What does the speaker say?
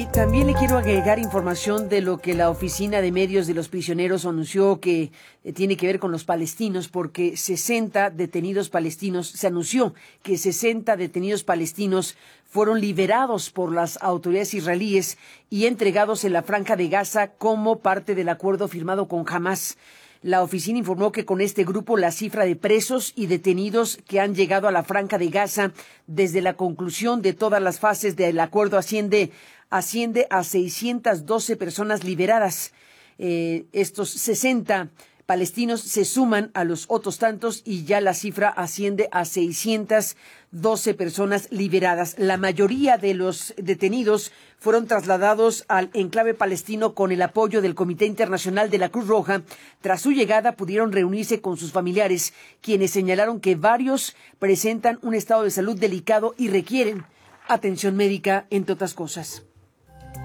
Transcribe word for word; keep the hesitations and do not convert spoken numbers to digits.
También le quiero agregar información de lo que la Oficina de Medios de los Prisioneros anunció que eh, tiene que ver con los palestinos, porque sesenta detenidos palestinos, se anunció que sesenta detenidos palestinos fueron liberados por las autoridades israelíes y entregados en la Franja de Gaza como parte del acuerdo firmado con Hamás. La oficina informó que con este grupo la cifra de presos y detenidos que han llegado a la Franja de Gaza desde la conclusión de todas las fases del acuerdo asciende, asciende a seiscientas doce personas liberadas. Eh, estos sesenta palestinos se suman a los otros tantos y ya la cifra asciende a seiscientas doce personas liberadas. La mayoría de los detenidos fueron trasladados al enclave palestino con el apoyo del Comité Internacional de la Cruz Roja. Tras su llegada pudieron reunirse con sus familiares, quienes señalaron que varios presentan un estado de salud delicado y requieren atención médica, entre otras cosas.